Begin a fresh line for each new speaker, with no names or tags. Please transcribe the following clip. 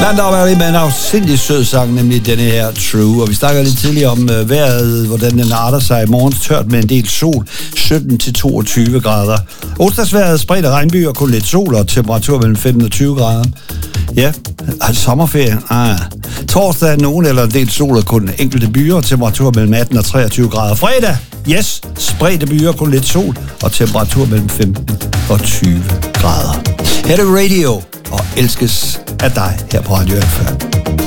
Lando Valley med en afsindig sød sang, nemlig denne her True. Og vi snakker lidt tidligere om vejret, hvordan den arter sig i morgens tørt med en del sol, 17-22 grader. Onsdagsvejret spredt af regnbyer, kun lidt sol og temperatur mellem 15 og 20 grader. Ja, altså sommerferie. Torsdag nogen eller en del sol og kun enkelte byer, temperatur mellem 18 og 23 grader. Fredag, yes, spredte byer, kun lidt sol og temperatur mellem 15 og 20 grader. Her er det radio og elskes af dig her på Radio Alfa.